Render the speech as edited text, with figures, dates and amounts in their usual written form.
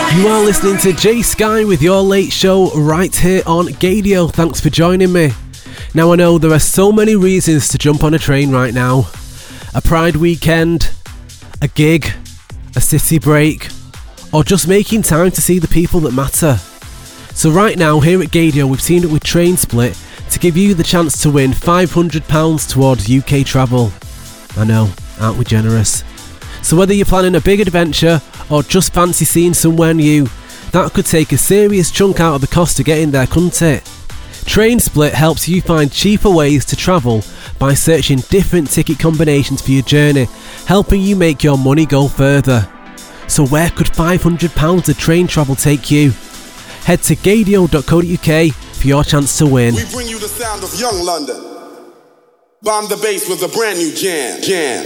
You are listening to Jay Sky with your late show right here on Gadio. Thanks for joining me. Now I know there are so many reasons to jump on a train right now. A Pride weekend, a gig, a city break, or just making time to see the people that matter. So right now here at Gadio we've teamed up with Train Split to give you the chance to win £500 towards UK travel. I know, aren't we generous? So whether you're planning a big adventure or just fancy seeing somewhere new, that could take a serious chunk out of the cost to get in there, couldn't it? Train Split helps you find cheaper ways to travel by searching different ticket combinations for your journey, helping you make your money go further. So where could £500 of train travel take you? Head to gadio.co.uk for your chance to win. We bring you the sound of young London. Bomb the bass with a brand new jam.